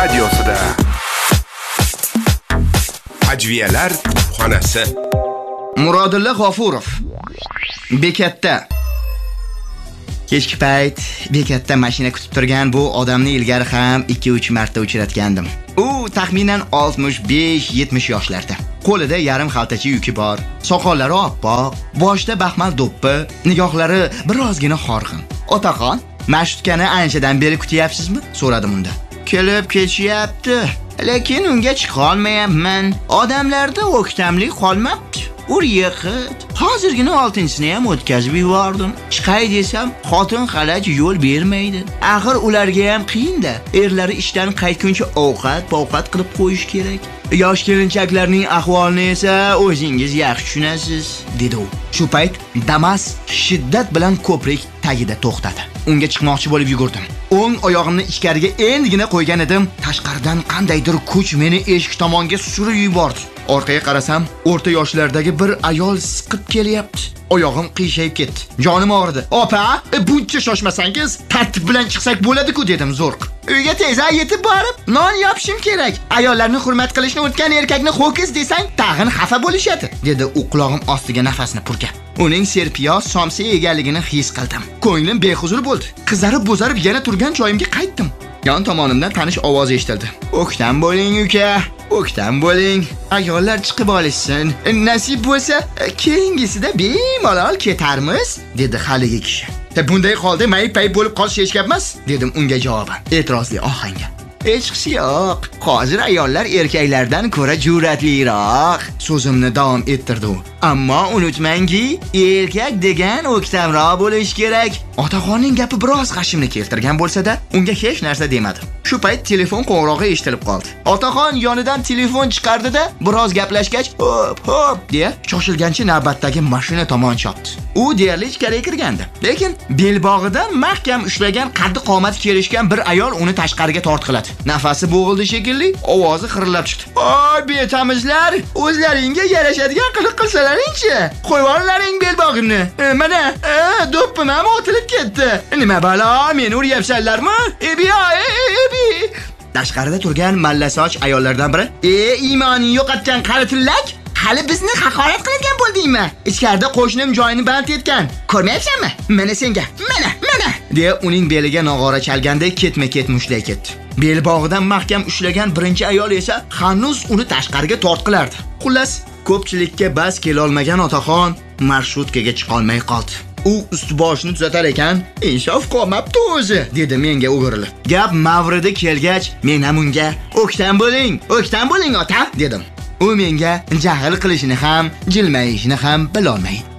radiosida. Ajviyalar xonasi. Murodilla G'ofurov. Bekatda. Kechki payt bekatda mashina kutib turgan bu odamni ilgari ham 2-3 marta uchratgandim. U taxminan 65-70 yoshlarda. Qo'lida yarim xaltacha yuki bor, soqollari oppoq, boshida baxmal do'ppi, nigohlari birozgina horg'in. "Otaxon, mashutkani anchadan beri kutyapsizmi?" so'radim unda. "Kelib ketishyapti, lekin unga chiqa olmayapman. Odamlarda o'ktamlik qolmabdi. Ur yiqit. Hozirgina 6-sini ham o'tkazib yubordim. Chiqay desam, xotin xalaj yo'l bermaydi. Axir ularga ham qiyin-da. Erlari ishdan qaytguncha ovqat qilib qo'yish kerak. Yosh kelinchaklarning ahvolini esa o'zingiz yaxshi tushunasiz", dedi u. Shu payt Damas shiddat bilan ko'prik tagida to'xtadi. Unga chiqmoqchi bo'lib yugurdim. O'ng oyog'imni ichkariga endigina qo'ygan edim. Tashqaridan qandaydir kuch meni eshik tomonga surib yubordi. Orqaga qarasam, o'rta yoshlardagi bir ayol siqib kelyapti. Oyog'im qiyshayib ketdi. Jonim og'ridi. "Opa, buncha shoshmasangiz, tartib bilan chiqsak bo'ladi-ku", dedim zo'rq. "Uyga tezda yetib borib, non yopishim kerak. Ayollarni hurmat qilishni o'tgan erkakni ho'kiz desang, tag'in xafa bo'lishadi", dedi u qulog'im ostiga nafasni purkab. Uning serpiyoz somsa egaligini his qildim. Ko'nglim behuzur bo'ldi. Qizarib-bo'zarib yana turgan joyimga qaytdim. Yon tomonimdan tanish ovoz eshitildi. "O'ktam bo'ling, uka. O'ktam bo'ling. Ayollar chiqib olishsin. Nasib bo'lsa, keyingisida bemalol ketarmiz", dedi haligi kishi. "Bunday holda mayib-payib bo'lib qolish hech gap emas", dedim unga javoban, e'tirozli ohangda. "Hech qisi yo'q. Hozir ayollar erkaklardan ko'ra jur'atliroq", so'zimni davom ettirdi u. "Ammo unutmangki, erkak degan o'ktamroq bo'lish kerak." Otaxonning gapi biroz g'ashimni keltirgan bo'lsa-da, unga hech narsa demadim. Shu payt telefon qo'ng'irog'i eshitilib qoldi. Otaxon yonidan telefon chiqardi-da, biroz gaplashgach, hop deya shoshilgancha navbatdagi mashina tomon chopdi. U deyarli ichkariga kirgandi. Lekin belbog'idan mahkam ushlagan qaddi qomati kelishgan bir ayol uni tashqariga tortqiladi. Nafasi bo'g'ildi shekilli, ovozi xirillab chiqdi. "Oy, betamizlar, o'zlaringga yarashadigan qiliq qilsalaring-chi. Qo'yvorlaring belbog'imni. Mana, do'ppim ham otilib ketdi. Nima balo, meni uryapsanlarmi? Ebi. Tashqarida turgan mallasoch ayollardan biri, "Iymoning yo'qotgan qari tillak, hali bizni haqorat qiladigan bo'ldingmi? Ichkarida qo'shnim joyini band etgan. Ko'rmayapsanmi? Mana senga. Mana" deya uning beliga nog'ora chalganda ketma-ket mushlay ketdi. Belbog'idan mahkam ushlagan birinchi ayol esa hanuz uni tashqariga tortqilardi. Xullas, ko'pchilikka bas kela olmagan otaxon marshutkaga chiqa olmay qoldi. U ust-boshini tuzatar ekan, "Insof qolmabdi o'zi", dedi menga o'girilib. Gap mavridi kelgach, men ham unga "O'ktam bo'ling, ota", dedim. U menga jahl qilishini ham, jilmayishini ham bilolmay